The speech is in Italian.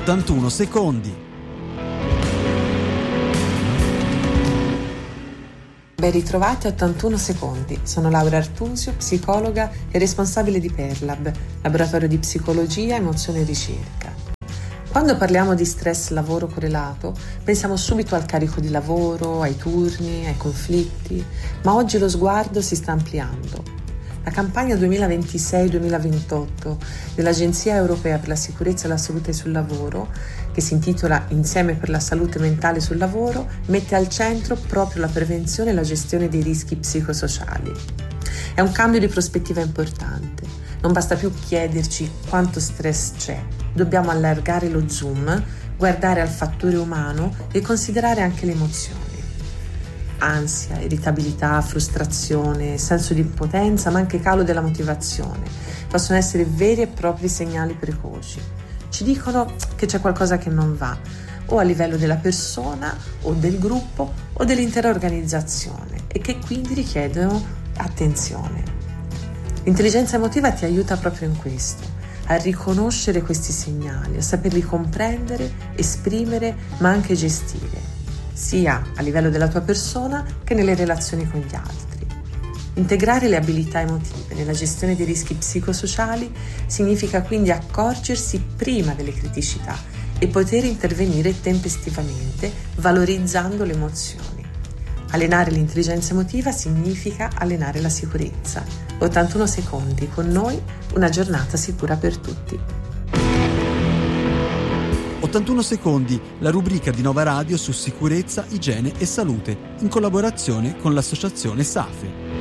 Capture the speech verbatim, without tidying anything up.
ottantuno secondi. Ben ritrovati a ottantuno secondi. Sono Laura Artusio, psicologa e responsabile di Perlab, laboratorio di psicologia, emozione e ricerca. Quando parliamo di stress lavoro correlato, pensiamo subito al carico di lavoro, ai turni, ai conflitti, ma oggi lo sguardo si sta ampliando. La campagna duemilaventisei duemilaventotto dell'Agenzia Europea per la Sicurezza e la Salute sul Lavoro, che si intitola Insieme per la salute mentale sul lavoro, mette al centro proprio la prevenzione e la gestione dei rischi psicosociali. È un cambio di prospettiva importante. Non basta più chiederci quanto stress c'è, dobbiamo allargare lo zoom, guardare al fattore umano e considerare anche le emozioni. Ansia, irritabilità, frustrazione, senso di impotenza, ma anche calo della motivazione possono essere veri e propri segnali precoci. Ci dicono che c'è qualcosa che non va, o a livello della persona, o del gruppo, o dell'intera organizzazione, e che quindi richiedono attenzione. L'intelligenza emotiva ti aiuta proprio in questo, a riconoscere questi segnali, a saperli comprendere, esprimere, ma anche gestire, sia a livello della tua persona che nelle relazioni con gli altri. Integrare le abilità emotive nella gestione dei rischi psicosociali significa quindi accorgersi prima delle criticità e poter intervenire tempestivamente valorizzando le emozioni. Allenare l'intelligenza emotiva significa allenare la sicurezza. ottantuno secondi con noi, una giornata sicura per tutti. ottantuno secondi, la rubrica di Nova Radio su sicurezza, igiene e salute, in collaborazione con l'associazione SAFE.